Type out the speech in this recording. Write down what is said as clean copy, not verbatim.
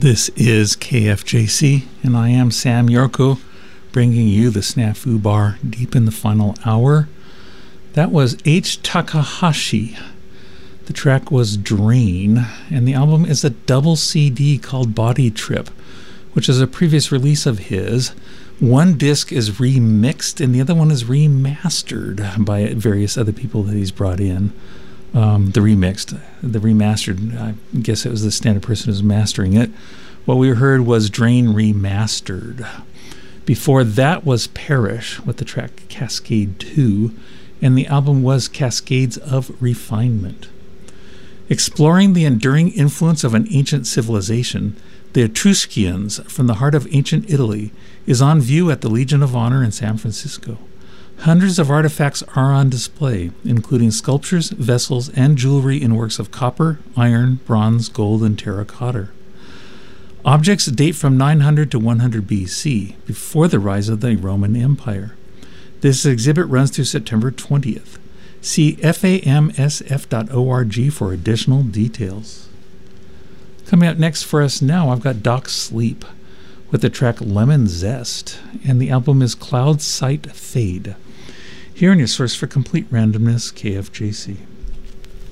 This is KFJC, and I am Sam Yorko, bringing you the Snafu Bar deep in the final hour. That was H. Takahashi. The track was Drain, and the album is a double CD called Body Trip, which is a previous release of his. One disc is remixed, and the other one is remastered by various other people that he's brought in. The remastered, I guess it was the standard person who's mastering it. What we heard was Drain Remastered. Before that was Perish with the track Cascade 2, and the album was Cascades of Refinement. Exploring the enduring influence of an ancient civilization, the Etruscans from the heart of ancient Italy is on view at the Legion of Honor in San Francisco. Hundreds of artifacts are on display, including sculptures, vessels, and jewelry in works of copper, iron, bronze, gold, and terracotta. Objects date from 900 to 100 BC, before the rise of the Roman Empire. This exhibit runs through September 20th. See famsf.org for additional details. Coming up next for us now, I've got Doc Sleep with the track Lemon Zest, and the album is Cloud Sight Fade. Here in your source for complete randomness, KFJC.